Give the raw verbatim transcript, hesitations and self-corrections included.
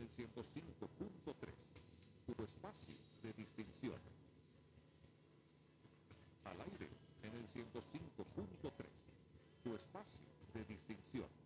el ciento cinco punto tres, tu espacio de distinción. Al aire en el ciento cinco punto tres, tu espacio de distinción.